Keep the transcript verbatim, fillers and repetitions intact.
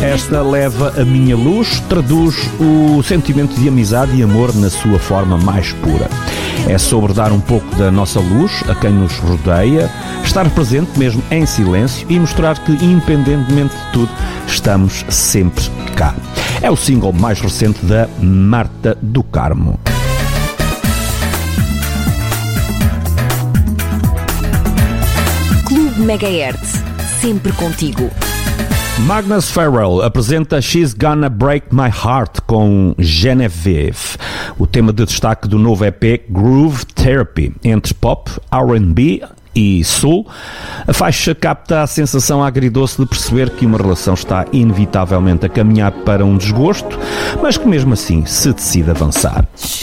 Esta leva a minha luz, traduz o sentimento de amizade e amor na sua forma mais pura. É sobre dar um pouco da nossa luz a quem nos rodeia, estar presente mesmo em silêncio e mostrar que, independentemente de tudo, estamos sempre cá. É o single mais recente da Marta do Carmo. Clube Megahertz, sempre contigo. Magnus Farrell apresenta She's Gonna Break My Heart com Genevieve, o tema de destaque do novo E P Groove Therapy. Entre pop, R and B e soul, a faixa capta a sensação agridoce de perceber que uma relação está inevitavelmente a caminhar para um desgosto, mas que mesmo assim se decide avançar.